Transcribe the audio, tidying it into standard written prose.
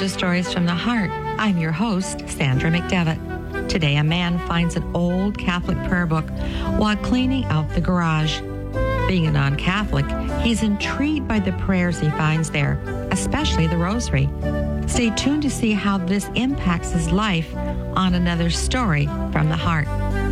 to Stories from the Heart. I'm your host, Sandra McDevitt. Today, a man finds an old Catholic prayer book while cleaning out the garage. Being a non-Catholic, he's intrigued by the prayers he finds there, especially the Rosary. Stay tuned to see how this impacts his life on another Story from the Heart.